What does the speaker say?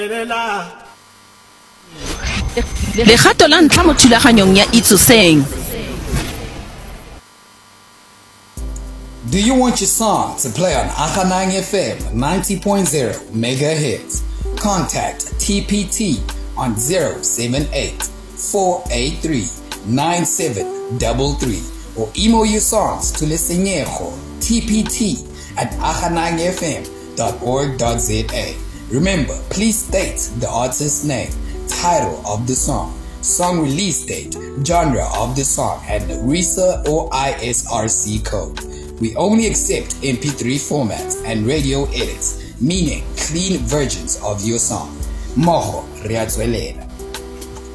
Legato la ntlha mo thulaganyong ya Itsoseng. Do you want your song to play on Akhanang FM 90.0 megahertz? Contact TPT on 078-483-9733 or email your songs to Leseñejo tpt@akhanangfm.org.za. Remember, please state the artist's name, title of the song, song release date, genre of the song, and the RISA or ISRC code. We only accept MP3 formats and radio edits, meaning clean versions of your song. Moho Riazuelela.